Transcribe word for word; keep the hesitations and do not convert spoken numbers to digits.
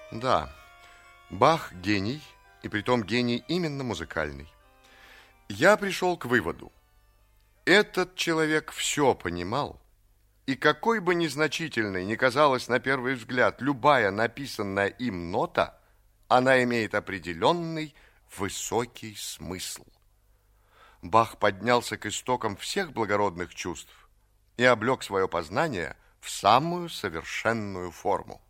Да, Бах гений, и притом гений именно музыкальный. Я пришел к выводу. Этот человек все понимал, и какой бы незначительной ни казалась на первый взгляд любая написанная им нота, она имеет определенный высокий смысл. Бах поднялся к истокам всех благородных чувств и облег свое познание в самую совершенную форму.